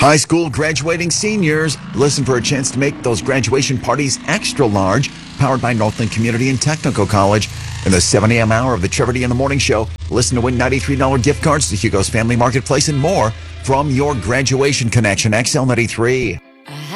High school graduating seniors, listen for a chance to make those graduation parties extra large. Powered by Northland Community and Technical College. In the 7 a.m. hour of the Trevor D in the Morning Show, listen to win $93 gift cards to Hugo's Family Marketplace and more from your graduation connection, XL93.